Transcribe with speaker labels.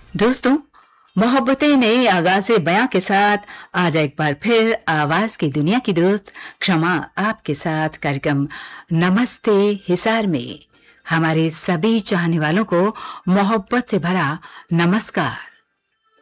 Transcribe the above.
Speaker 1: दोस्तों, मोहब्बतें नए आगाज़े बयां के साथ आज एक बार फिर आवाज की दुनिया की दोस्त क्षमा आपके साथ कार्यक्रम नमस्ते हिसार में हमारे सभी चाहने वालों को मोहब्बत से भरा नमस्कार।